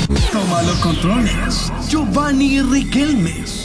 Toma los controles, Giovanni Riquelmes.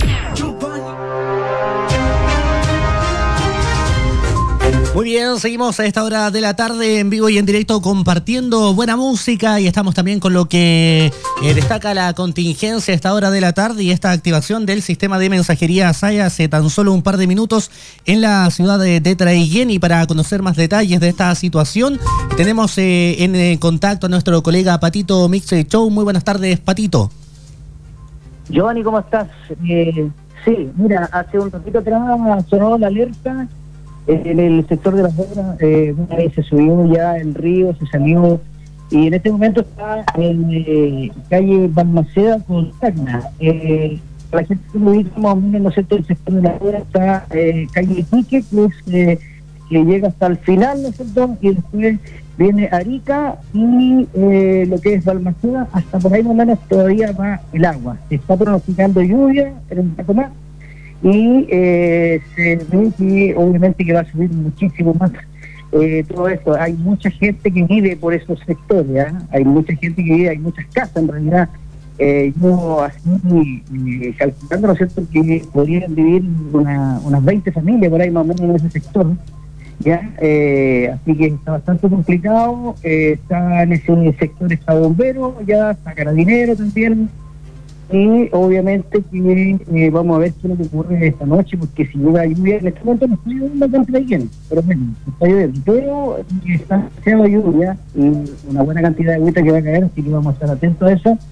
Muy bien, seguimos a esta hora de la tarde en vivo y en directo compartiendo buena música y estamos también con lo que destaca la contingencia a esta hora de la tarde y esta activación del sistema de mensajería SAE hace tan solo un par de minutos en la ciudad de Traiguén. Y para conocer más detalles de esta situación tenemos en contacto a nuestro colega Patito Mix Show. Muy buenas tardes, Patito. Giovanni, ¿cómo estás? Sí, mira, hace un ratito atrás sonó la alerta en el sector de las obras. Una vez se subió ya el río, se salió, y en este momento está en calle Balmaceda con Tacna. La gente que lo dice más o menos, ¿no es cierto?, el sector de las obras está calle Iquique, que llega hasta el final, ¿no es cierto?, y después viene Arica y lo que es Balmaceda, hasta por ahí no todavía va el agua. Se está pronosticando lluvia en un poco más, y se ve que obviamente que va a subir muchísimo más todo esto. Hay mucha gente que vive por esos sectores, ¿eh? Hay mucha gente que vive, hay muchas casas en realidad. Yo así calculando, ¿no es cierto?, que podrían vivir unas 20 familias por ahí más o menos en ese sector, ¿ya? Así que está bastante complicado. Está en ese sector, está bombero, ya está carabinero también. Y obviamente que vamos a ver qué es lo que ocurre esta noche, porque si llega lluvia, en este momento no está lloviendo tanto bien, pero bueno, está lloviendo, pero está haciendo lluvia y una buena cantidad de agüita que va a caer, así que vamos a estar atentos a eso.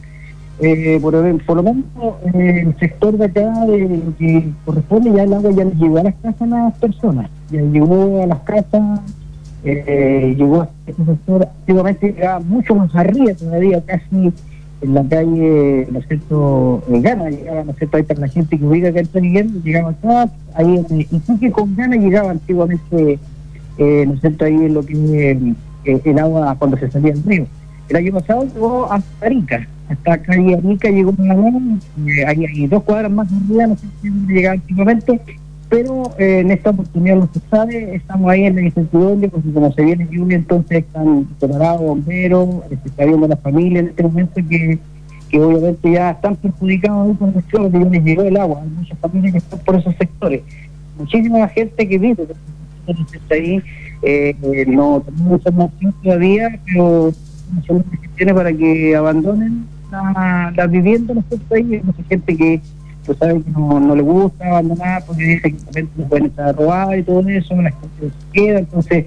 Por lo menos el sector de acá, de lo que corresponde, ya el agua ya llegó a las casas a las personas, ya llegó a las casas, llegó a este sector. Antiguamente llegaba mucho más arriba todavía, casi en la calle, ¿no es cierto?, Gana, llegaba, ¿no es cierto?, ahí para la gente que ubica acá en Traiguén, llegaba acá, ahí en Iquique con Gana llegaba antiguamente, ¿no es cierto?, ahí en lo que es el agua cuando se salía del río. El año pasado llegó hasta Arica, hasta calle Arica llegó una mano, hay 2 cuadras más arriba, no sé si llegaba antiguamente, pero en esta oportunidad no se sabe. Estamos ahí en la incertidumbre, porque como se viene lluvia, entonces están preparados bomberos, se está viendo la familia en este momento que obviamente ya están perjudicados por el suelo, que ya les llegó el agua. Hay muchas familias que están por esos sectores, muchísima gente que vive ahí. No tenemos información todavía, pero son gestiones para que abandonen las viviendas, ¿no es cierto? Ahí hay mucha gente que pues sabe que no le gusta abandonar, porque dice que de repente no pueden estar a robar y todo eso, la gente se queda. Entonces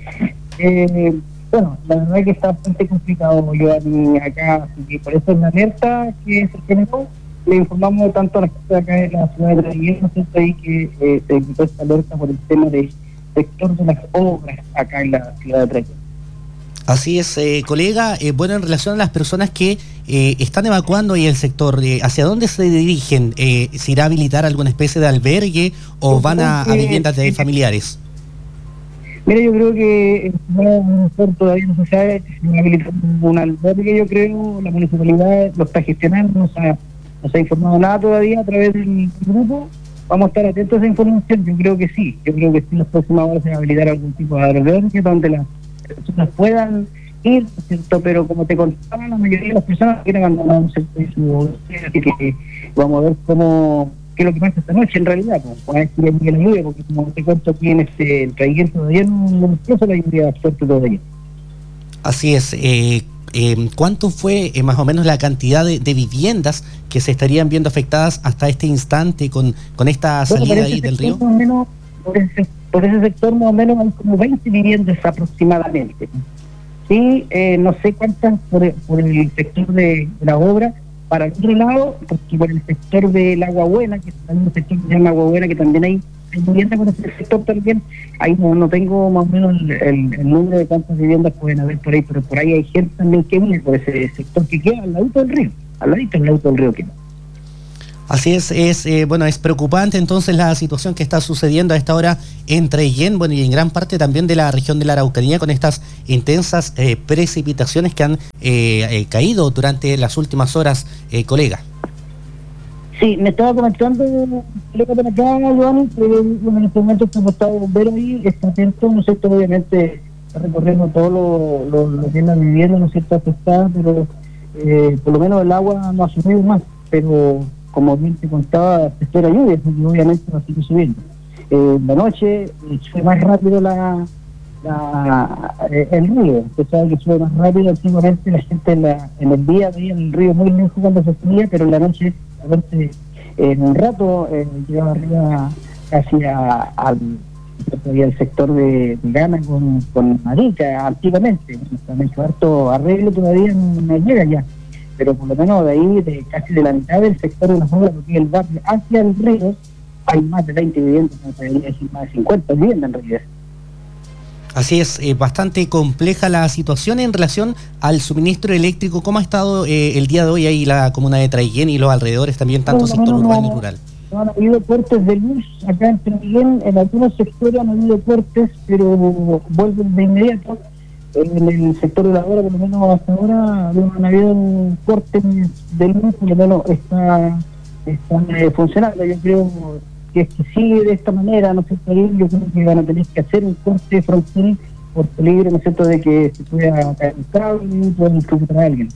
bueno, la verdad es que está bastante complicado, Giovanni, acá, así que por eso es la alerta que se generó. Le informamos tanto a la gente de acá de la ciudad de Traiguén, ¿no es cierto?, ahí que se emitió esta alerta por el tema del sector de las obras acá en la ciudad de Traiguén. Así es, colega. Bueno, en relación a las personas que están evacuando y el sector, ¿hacia dónde se dirigen? ¿Se irá a habilitar alguna especie de albergue o van a viviendas de familiares? Mira, yo creo que todavía no se sabe si va a habilitar un albergue. Yo creo la municipalidad lo está gestionando, no se ha informado nada todavía a través del grupo. Vamos a estar atentos a esa información. Yo creo que sí, en las próximas horas se va a habilitar algún tipo de albergue donde las personas puedan ir, ¿cierto? Pero como te contaba, la mayoría de las personas quieren abandonar un sector de su hogar, así que vamos a ver qué es lo que pasa esta noche en realidad, pues a ver si viene la lluvia, porque como te cuento aquí en Traiguén todavía no empieza la lluvia fuerte todavía. Así es. ¿Cuánto fue más o menos la cantidad de viviendas que se estarían viendo afectadas hasta este instante con esta salida ahí del río? Más o menos, por ese sector más o menos hay como 20 viviendas aproximadamente. Sí, no sé cuántas por el sector de la obra. Para el otro lado, porque por el sector del Agua Buena, que hay un sector que se llama Agua Buena, que también hay viviendas con ese sector también. Ahí no tengo más o menos el número de cuántas viviendas pueden haber por ahí, pero por ahí hay gente también que vive por ese sector que queda al ladito del río, del río queda. Así es preocupante entonces la situación que está sucediendo a esta hora en Traiguén, bueno, y en gran parte también de la región de la Araucanía, con estas intensas precipitaciones que han caído durante las últimas horas, colega. Sí, me estaba comentando, colega por acá, Giovanni, que en este momento está bombero ahí, está atento, ¿no es cierto?, obviamente recorriendo todo lo que es la vivienda, ¿no es cierto?, afectada, pero por lo menos el agua no ha subido más, pero como bien te contaba, se espera lluvia, porque obviamente va a seguir subiendo. La noche sube más rápido el río. Usted sabe que sube más rápido. Antiguamente la gente en el día veía el río muy lejos cuando se subía, pero en la noche, a veces, en un rato, llegaba arriba casi había el sector de Gana con Marica antiguamente. También harto arreglo todavía no llega ya, pero por lo menos de ahí, casi de la mitad del sector de las obras, porque el barrio hacia el río hay más de 20 viviendas, no se debería decir más de 50 viviendas en realidad. Así es, bastante compleja la situación en relación al suministro eléctrico. ¿Cómo ha estado el día de hoy ahí la comuna de Traiguén y los alrededores también, tanto sector urbano y rural? No han habido cortes de luz acá en Traiguén. En algunos sectores han habido cortes, pero vuelven de inmediato. En el sector de la hora, por lo menos hasta ahora, no han habido cortes de luz, por lo menos están funcionando. Yo creo que sigue de esta manera, ¿no es cierto? Yo creo que van a tener que hacer un corte frontal por peligro, ¿no es cierto?, de que se pueda caer un cable y pueda electrocutar a alguien.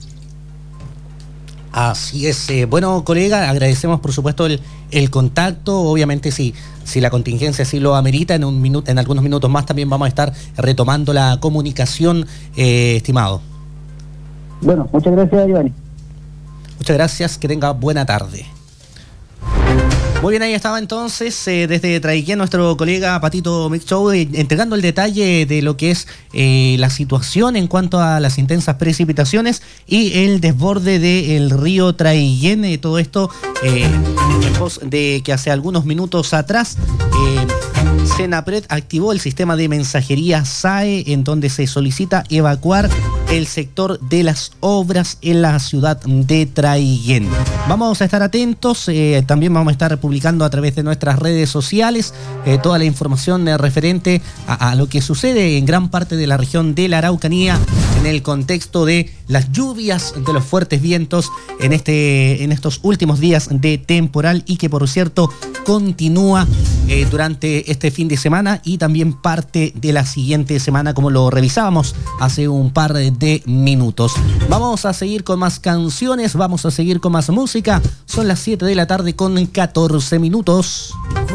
Así es. Bueno, colega, agradecemos por supuesto el contacto. Obviamente, si la contingencia así lo amerita, en algunos minutos más también vamos a estar retomando la comunicación, estimado. Bueno, muchas gracias, Giovanni. Muchas gracias, que tenga buena tarde. Muy bien, ahí estaba entonces desde Traiguén nuestro colega Patito Mixshow entregando el detalle de lo que es la situación en cuanto a las intensas precipitaciones y el desborde del río Traiguén. Todo esto en pos de que hace algunos minutos atrás Senapred activó el sistema de mensajería SAE, en donde se solicita evacuar el sector de las obras en la ciudad de Traiguén. Vamos a estar atentos, también vamos a estar publicando a través de nuestras redes sociales toda la información referente a lo que sucede en gran parte de la región de la Araucanía en el contexto de las lluvias, de los fuertes vientos en estos últimos días de temporal, y que por cierto continúa durante este fin de semana y también parte de la siguiente semana, como lo revisábamos hace un par de minutos. Vamos a seguir con más canciones, vamos a seguir con más música. Son las 7 de la tarde con 14 minutos.